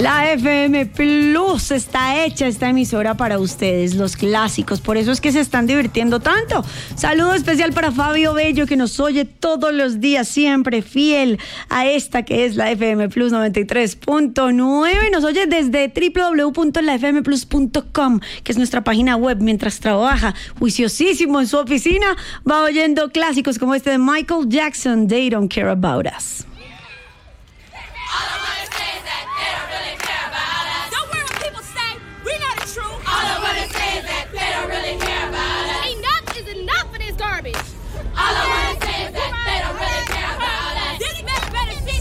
La FM Plus está hecha, esta emisora para ustedes, los clásicos. Por eso es que se están divirtiendo tanto. Saludo especial para Fabio Bello, que nos oye todos los días, siempre fiel a esta que es la FM Plus 93.9. Nos oye desde www.lafmplus.com, que es nuestra página web. Mientras trabaja juiciosísimo en su oficina, va oyendo clásicos como este de Michael Jackson, They Don't Care About Us.